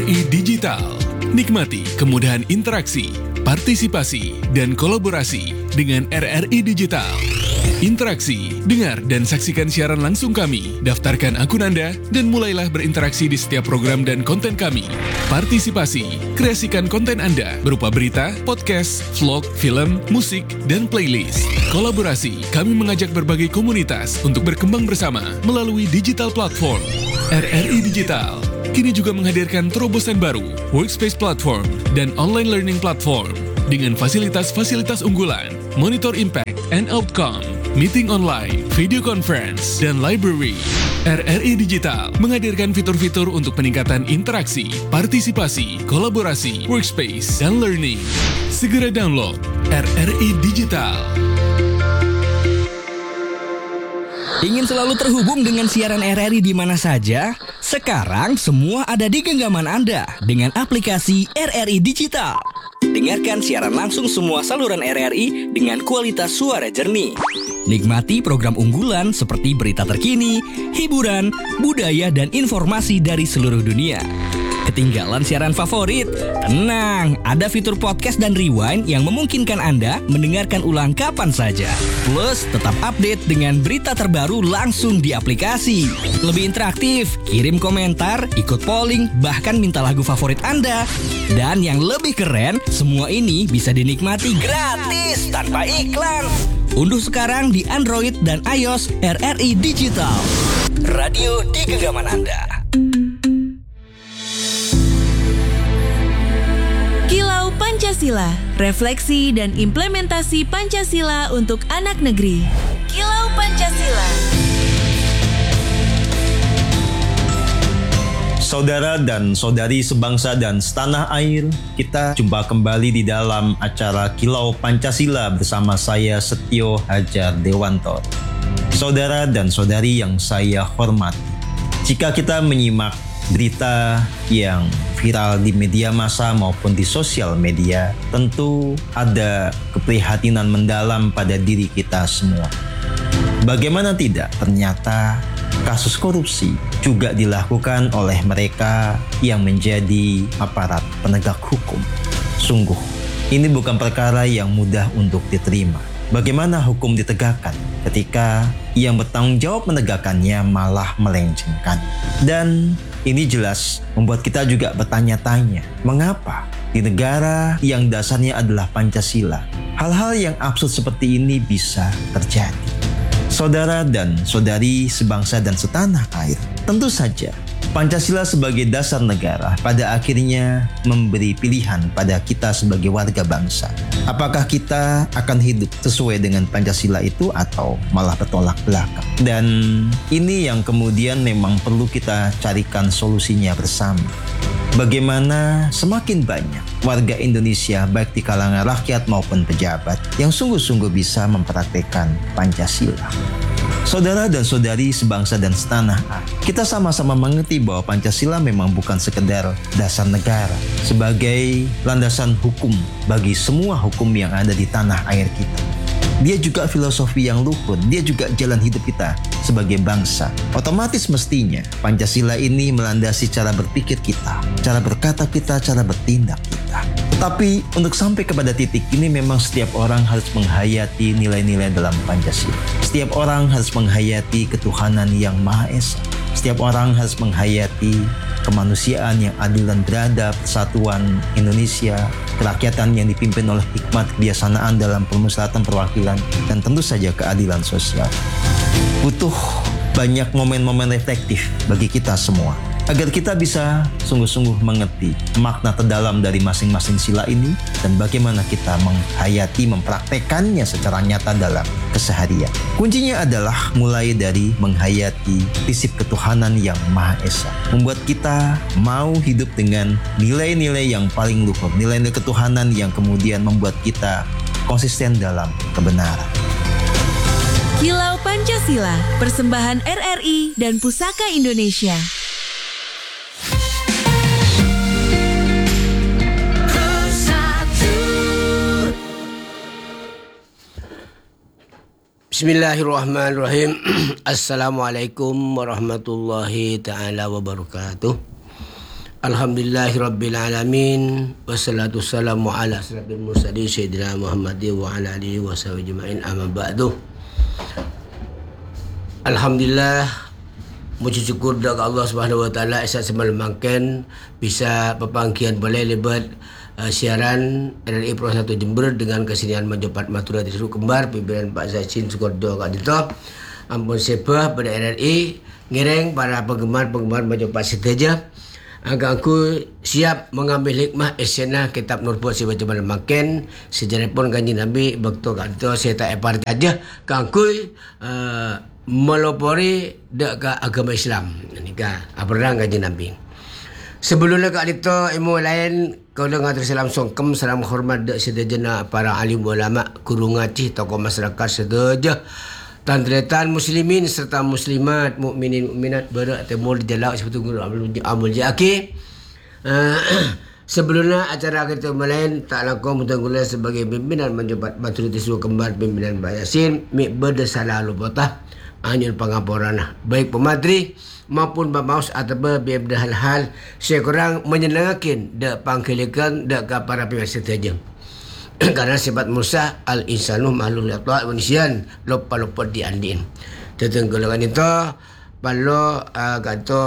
RRI Digital. Nikmati kemudahan interaksi, partisipasi, dan kolaborasi dengan RRI Digital. Interaksi, dengar dan saksikan siaran langsung kami, daftarkan akun Anda, dan mulailah berinteraksi di setiap program dan konten kami. Partisipasi, kreasikan konten Anda berupa berita, podcast, vlog, film, musik, dan playlist. Kolaborasi, kami mengajak berbagai komunitas untuk berkembang bersama melalui digital platform. RRI Digital kini juga menghadirkan terobosan baru, workspace platform, dan online learning platform dengan fasilitas-fasilitas unggulan, monitor impact and outcome, meeting online, video conference, dan library. RRI Digital menghadirkan fitur-fitur untuk peningkatan interaksi, partisipasi, kolaborasi, workspace, dan learning. Segera download RRI Digital. Ingin selalu terhubung dengan siaran RRI di mana saja? Sekarang semua ada di genggaman Anda dengan aplikasi RRI Digital. Dengarkan siaran langsung semua saluran RRI dengan kualitas suara jernih. Nikmati program unggulan seperti berita terkini, hiburan, budaya, dan informasi dari seluruh dunia. Ketinggalan siaran favorit? Tenang, ada fitur podcast dan rewind yang memungkinkan Anda mendengarkan ulang kapan saja. Plus, tetap update dengan berita terbaru langsung di aplikasi. Lebih interaktif, kirim komentar, ikut polling, bahkan minta lagu favorit Anda. Dan yang lebih keren, semua ini bisa dinikmati gratis tanpa iklan. Unduh sekarang di Android dan iOS RRI Digital. Radio di genggaman Anda. Kilau Pancasila, refleksi dan implementasi Pancasila untuk anak negeri. Kilau Pancasila. Saudara dan saudari sebangsa dan setanah air, kita jumpa kembali di dalam acara Kilau Pancasila bersama saya Setio Hajar Dewanto. Saudara dan saudari yang saya hormati, jika kita menyimak berita yang viral di media massa maupun di sosial media, tentu ada keprihatinan mendalam pada diri kita semua. Bagaimana tidak, ternyata kasus korupsi juga dilakukan oleh mereka yang menjadi aparat penegak hukum. Sungguh, ini bukan perkara yang mudah untuk diterima. Bagaimana hukum ditegakkan ketika yang bertanggung jawab menegakkannya malah melencengkan? Dan ini jelas membuat kita juga bertanya-tanya, mengapa di negara yang dasarnya adalah Pancasila, hal-hal yang absurd seperti ini bisa terjadi? Saudara dan saudari sebangsa dan setanah air, tentu saja Pancasila sebagai dasar negara pada akhirnya memberi pilihan pada kita sebagai warga bangsa. Apakah kita akan hidup sesuai dengan Pancasila itu atau malah bertolak belakang? Dan ini yang kemudian memang perlu kita carikan solusinya bersama. Bagaimana semakin banyak warga Indonesia baik di kalangan rakyat maupun pejabat yang sungguh-sungguh bisa mempraktekkan Pancasila. Saudara dan saudari sebangsa dan setanah air, kita sama-sama mengerti bahwa Pancasila memang bukan sekedar dasar negara sebagai landasan hukum bagi semua hukum yang ada di tanah air kita. Dia juga filosofi yang luhur, dia juga jalan hidup kita sebagai bangsa. Otomatis mestinya Pancasila ini melandasi cara berpikir kita, cara berkata kita, cara bertindak kita. Tetapi untuk sampai kepada titik ini memang setiap orang harus menghayati nilai-nilai dalam Pancasila. Setiap orang harus menghayati ketuhanan yang Maha Esa. Setiap orang harus menghayati kemanusiaan yang adil dan beradab, persatuan Indonesia, kerakyatan yang dipimpin oleh hikmat kebijaksanaan dalam permusyawaratan perwakilan, dan tentu saja keadilan sosial. Butuh banyak momen-momen reflektif bagi kita semua, agar kita bisa sungguh-sungguh mengerti makna terdalam dari masing-masing sila ini dan bagaimana kita menghayati, mempraktekannya secara nyata dalam keseharian. Kuncinya adalah mulai dari menghayati prinsip ketuhanan yang Maha Esa, membuat kita mau hidup dengan nilai-nilai yang paling luhur, nilai-nilai ketuhanan yang kemudian membuat kita konsisten dalam kebenaran. Kilau Pancasila, persembahan RRI dan Pusaka Indonesia. Bismillahirrahmanirrahim. Assalamualaikum warahmatullahi ta'ala wabarakatuh. Alhamdulillahirabbil alamin wassalatu wassalamu ala asyrafil mursalin sayyidina Muhammadin wa ala alihi wa sahbihi ajma'in amma ba'du. Alhamdulillah, muji syukur kepada Allah Subhanahu wa taala esat semalam bisa pepangkian boleh lebat siaran RRI Pro 1 Jember dengan kesenian Majopat Matura Tisu Kembar pimpinan Pak Zacin Sukordo Kak Dito. Ampun sepah pada RRI ngereng para penggemar Majopat seteja. Agak aku siap mengambil hikmah esenah kitab Nurput si baca makin sejarah pun kanji Nabi bakto kanto saya tak epar aja kangkui melopori dek agama Islam nikah aperang kanji Nabi. Sebelumnya kak dito ilmu lain kau dengar terselam songkem salam hormat dek sedejana para alim ulama guru ngaji tokoh masyarakat sedeja tantretan muslimin serta muslimat mukminin mukminat berak temur jalak seperti guru Abdul Jaki. Sebelumnya acara kita melain tak laku mutanggula sebagai pimpinan Majopat Matura Tisu Kembar pimpinan Pak Yasin mik berdesalah lupotah anyun pengaporan baik pematri maupun pemaus atau beberapa hal-hal saya kurang menyenangkan dak pangkilikan dak para pihak setuju. Karena sifat Musa al-insanu mahluk yata' wa nisyan lupa-lupa diandin. Tetenggelangan itu kalau kata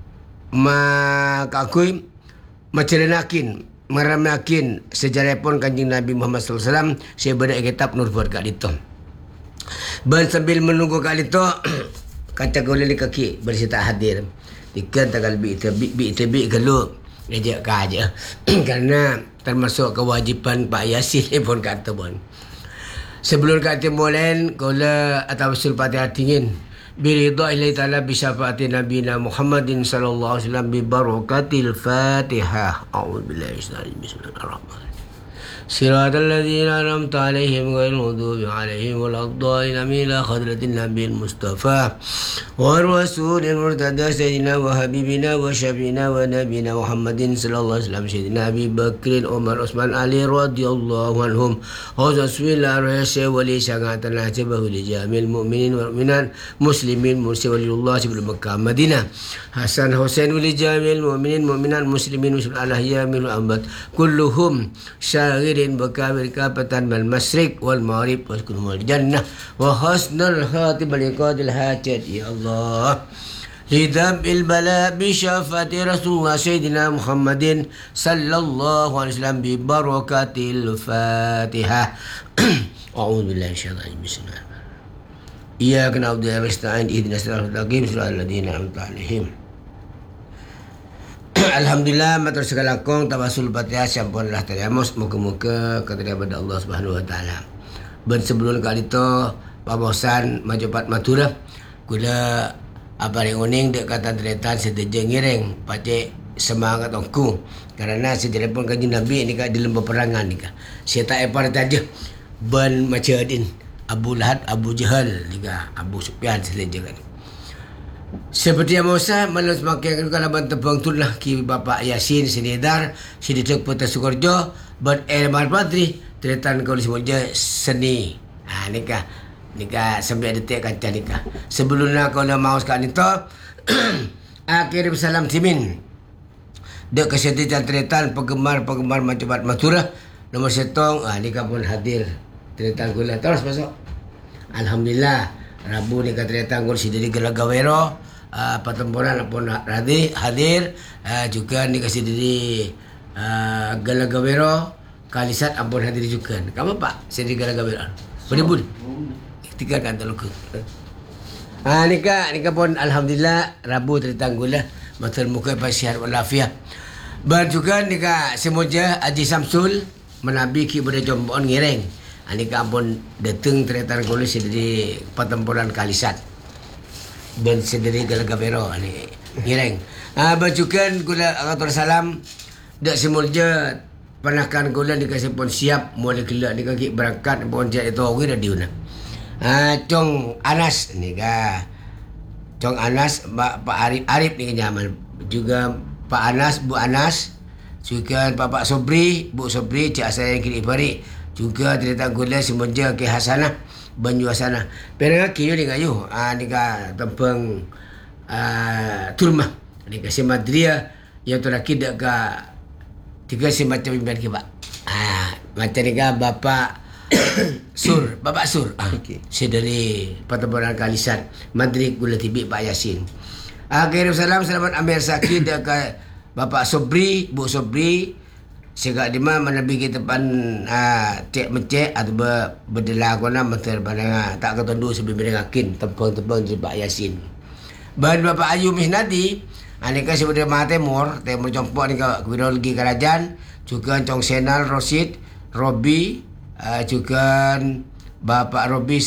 makakui macerinakin meramakin sejarah pun kanjeng Nabi Muhammad SAW saya berada kitab Nurput kak itu. Dan sambil menunggu kak itu kata goleli kaki bersita hadir. Tiga tanggal bi kalau ngejak aja karena termasuk kewajipan Pak Yasin pun kata pun. Sebelum kata molen kalau atau sulpati tingin biridha ilahi ta'ala bisyafaati nabiyina Muhammadin sallallahu alaihi wasallam bi barakatil Fatihah. A'udzubillahi bismillahirrahmanirrahim. Siratal ladzina an'amta 'alaihim ghairil maghdubi 'alaihim waladdallin ila hadratin nabiyil mustafa wa rasulil murtada sayyidina wa habibina wa syafiina wa nabiyina Muhammadin sallallahu alaihi wasallam sayyidina Abi Bakr Umar Utsman Ali radhiyallahu anhum wa bismillahir wali sangat najibahu li jamil mu'minin wal mu'minat muslimin mursi waliyullah sebelum Makkah Madinah Hasan Husain wali jamil mu'minin mu'minat muslimin muslim alahya min ambat kulluhum syahid بكامل كافة من المشرق والمغرب واسكنهم الجنة وحسن الخاتم لقاد الحاجات يا الله لذنب البلاء بشفاعة رسول الله سيدنا محمد صلى الله عليه وسلم ببركة الفاتحة أعوذ بالله من الشيطان الرجيم بسم الله إياك نعبد وإياك نستعين اهدنا الصراط المستقيم صراط الذين أنعمت عليهم. Alhamdulillah matur segala kong tawasul Fatihah sampunlah teriamos muka-muka kepada Allah Subhanahu wa taala. Ben sebelum kali itu pamosan Majopat Matura kula apa yang uning dek kata tretan sedeje ngireng pace semangat aku karena sejarah pun kanjeng Nabi ni ka di lembah perangan ni ka. Saya tak epar saja ban macadin Abu Lahab Abu Jahal ni ka Abu Sufyan sedeje kan. Seperti yang Musa malas makan kalaban tebang tulah ki Bapak Yasin Senedar Sididek Putra Sukorjo ber Elmar Patri tretan kau semuanya seni. Nikah sampai detik kaca nikah. Sebelumnya kau nak mau sekali itu kirim salam simin. Dek kesetiaan tretan penggemar Majopat Matura nomor setong nikah pun hadir tretan gula terus masuk. Alhamdulillah Rabu ni kata datang gol si dari Gelagawero pertempuran pun hadir juga ni kasih dari Gelagawero Kalisat ampun hadir juga. Kamu Pak si dari Gelagawero boleh tiga kan terluka. Nikah pun alhamdulillah Rabu datang gol lah matur muka pasihat walafiat. Bar juga nikah semoga Haji Samsul menabi ki pada jombon ngireng. Ini kampun datang tretan kulis dari pertempuran Kalisat dan sedari Gelagawero ini ngireng. Bajukan gula atur salam dak semulja panakan gula dikasih pun siap mulai kelak di kaki berangkat pun jadi itu wi radiuna. Cong Anas ni ka. Cong Anas Pak Arif ni nyaman juga Pak Anas Bu Anas juga Bapak Sobri Bu Sobri cak saya yang kiri bari juga cerita gula semenjak ke Hasanah Banyu Hasanah perang kiyo ni kayu ni ka tempeng turma ni ka Simadria yang terakhir dak ka tiga si macam impian ke Pak. Macam ni kan Bapak Bapak Sur. Okey. Saya dari Pertempuran Kalisan, Menteri Gula Tibik Pak Yasin. Kirim salam selamat Amir Sakit ke Bapak Sobri, Bu Sobri. Segak di mana bagi tepan cek mencek atau berdelah kona menter pada tak ketundu sebelum ngakin tempang-tempang di Pak Yasin. Bahan Bapak Ayu Misnati, aneka sebenarnya Maha Timur compok ni ke Wirologi Kerajaan, juga Cong Senal Rosid, Robi, juga Bapak Robi